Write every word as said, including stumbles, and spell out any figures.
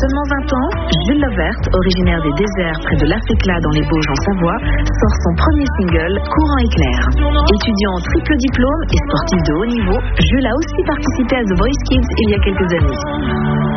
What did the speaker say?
seulement vingt ans, Jules Lovert, originaire des déserts près de l'Aféclat dans les Bauges en Savoie, sort son premier single, Courant éclair. Étudiant en triple diplôme et sportif de haut niveau, Jules a aussi participé à The Voice Kids il y a quelques années.